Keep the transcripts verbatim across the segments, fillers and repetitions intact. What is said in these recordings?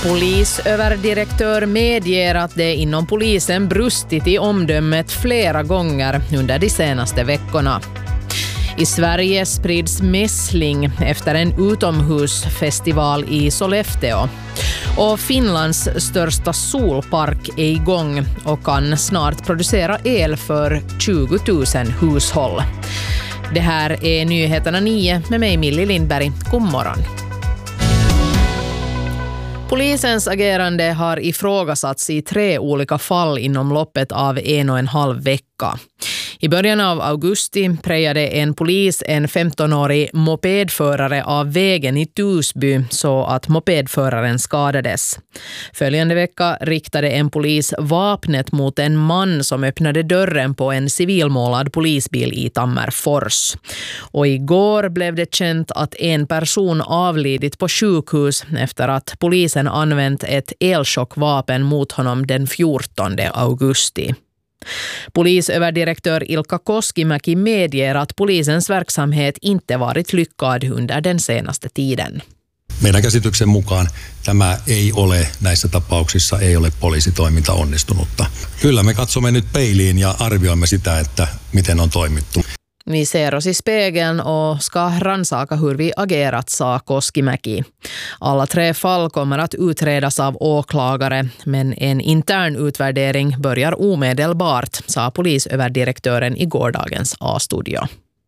Polisöverdirektör medger att det inom polisen brustit i omdömet flera gånger under de senaste veckorna. I Sverige sprids mässling efter en utomhusfestival i Sollefteå. Och Finlands största solpark är igång och kan snart producera el för tjugo tusen hushåll. Det här är Nyheterna nio med mig Millie Lindberg. God morgon. Polisens agerande har ifrågasatts i tre olika fall inom loppet av en och en halv vecka. I början av augusti prejade en polis en femtonårig mopedförare av vägen i Tusby så att mopedföraren skadades. Följande vecka riktade en polis vapnet mot en man som öppnade dörren på en civilmålad polisbil i Tammerfors. Och igår blev det känt att en person avlidit på sjukhus efter att polisen använt ett elchockvapen mot honom den fjortonde augusti. Polisöverdirektör Ilkka Koskimäki medger att polisens verksamhet inte varit lyckad under den senaste tiden. Meidän käsityksen mukaan tämä ei ole näissä tapauksissa ei ole poliisitoiminta onnistunutta. Kyllä me katsomme nyt peiliin ja arvioimme sitä, että miten on toimittu. Vi ser oss i spegeln och ska rannsaka hur vi agerat, sa Koskimäki. Alla tre fall kommer att utredas av åklagare, men en intern utvärdering börjar omedelbart, sa polisöverdirektören i gårdagens A-studio.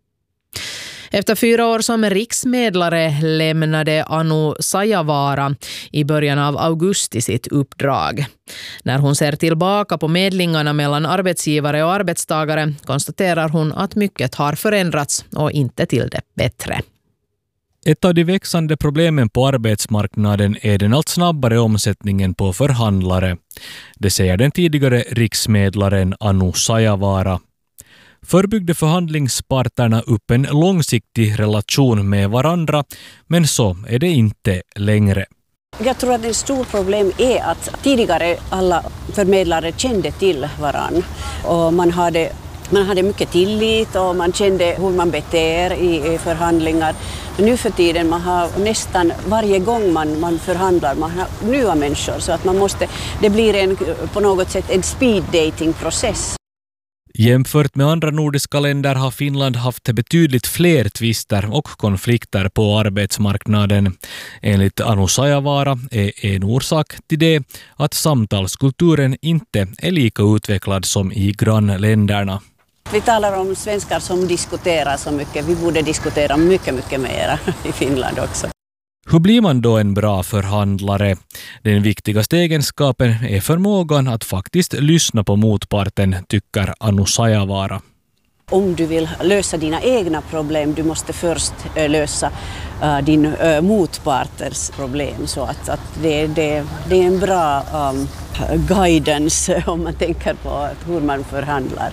Efter fyra år som riksmedlare lämnade Anu Sajavaara i början av augusti sitt uppdrag. När hon ser tillbaka på medlingarna mellan arbetsgivare och arbetstagare konstaterar hon att mycket har förändrats och inte till det bättre. Ett av de växande problemen på arbetsmarknaden är den allt snabbare omsättningen på förhandlare. Det säger den tidigare riksmedlaren Anu Sajavaara. Förr byggde förhandlingsparterna upp en långsiktig relation med varandra, men så är det inte längre. Jag tror att ett stort problem är att tidigare alla förmedlare kände till varann och man hade, man hade mycket tillit och man kände hur man beter i, i förhandlingar. Men nu för tiden man har nästan varje gång man, man förhandlar man har nya människor så att man måste, det blir en, på något sätt en speed dating process. Jämfört med andra nordiska länder har Finland haft betydligt fler tvister och konflikter på arbetsmarknaden. Enligt Anu Sajavaara är en orsak till det att samtalskulturen inte är lika utvecklad som i grannländerna. Vi talar om svenskar som diskuterar så mycket. Vi borde diskutera mycket, mycket mer i Finland också. Hur blir man då en bra förhandlare? Den viktigaste egenskapen är förmågan att faktiskt lyssna på motparten, tycker Anu Sajavaara. Om du vill lösa dina egna problem, du måste först lösa uh, din uh, motparters problem. Så att, att det, det, det är en bra um, guidance om man tänker på hur man förhandlar.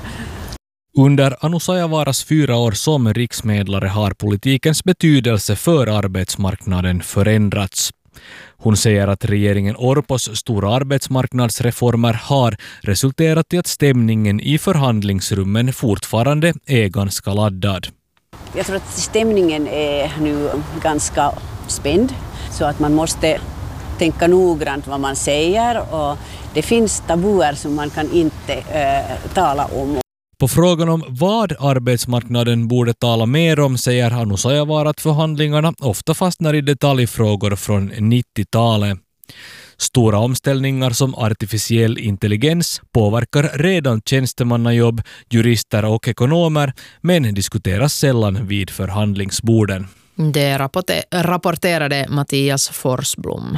Under Anu Sajavaaras fyra år som riksmedlare har politikens betydelse för arbetsmarknaden förändrats. Hon säger att regeringen Orpos stora arbetsmarknadsreformer har resulterat i att stämningen i förhandlingsrummen fortfarande är ganska laddad. Jag tror att stämningen är nu ganska spänd så att man måste tänka noggrant vad man säger och det finns tabuer som man kan inte äh, tala om. På frågan om vad arbetsmarknaden borde tala mer om säger Anu Sajavaara att förhandlingarna ofta fastnar i detaljfrågor från nittiotalet. Stora omställningar som artificiell intelligens påverkar redan tjänstemannajobb, jurister och ekonomer, men diskuteras sällan vid förhandlingsborden. Det rapporterade Mattias Forsblom.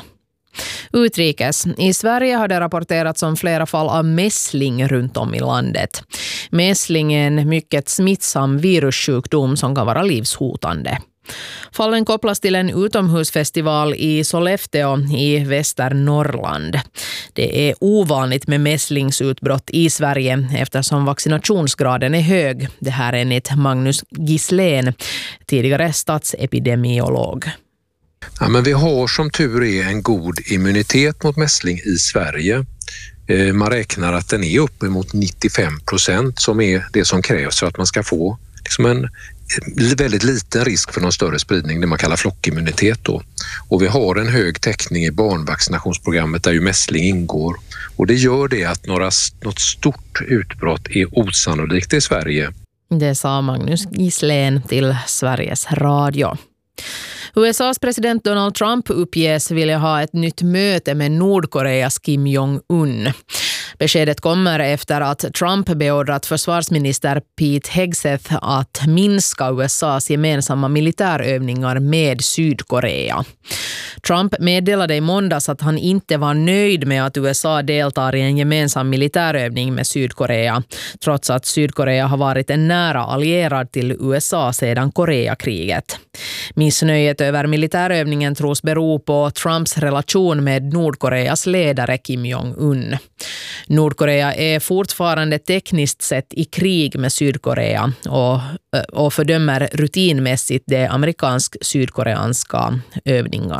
Utrikes. I Sverige har det rapporterats om flera fall av mässling runt om i landet. Mässling är en mycket smittsam virussjukdom som kan vara livshotande. Fallen kopplas till en utomhusfestival i Sollefteå i Västernorrland. Det är ovanligt med mässlingsutbrott i Sverige eftersom vaccinationsgraden är hög. Det här är enligt Magnus Gislén, tidigare statsepidemiolog. Ja, men vi har som tur är en god immunitet mot mässling i Sverige. Eh, man räknar att den är uppemot nittiofem procent som är det som krävs för att man ska få liksom en väldigt liten risk för någon större spridning, det man kallar flockimmunitet då. Och vi har en hög täckning i barnvaccinationsprogrammet där ju mässling ingår. Och det gör det att några, något stort utbrott är osannolikt i Sverige. Det sa Magnus Gislen till Sveriges Radio. U S A:s president Donald Trump uppges vilja ha ett nytt möte med Nordkoreas Kim Jong-un. Beskedet kommer efter att Trump beordrat försvarsminister Pete Hegseth att minska U S A:s gemensamma militärövningar med Sydkorea. Trump meddelade i måndags att han inte var nöjd med att U S A deltar i en gemensam militärövning med Sydkorea, trots att Sydkorea har varit en nära allierad till U S A sedan Koreakriget. Missnöjet över militärövningen tros bero på Trumps relation med Nordkoreas ledare Kim Jong-un. Nordkorea är fortfarande tekniskt sett i krig med Sydkorea och, och fördömer rutinmässigt de amerikansk-sydkoreanska övningar.